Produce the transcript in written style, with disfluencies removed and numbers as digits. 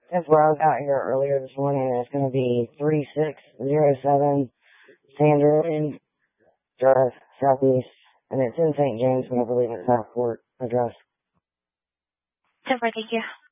That's where I was out here earlier this morning, and it's going to be 3607 Sandra Drive, Southeast, and it's in St. James whenever leaving Southport address. Super, thank you.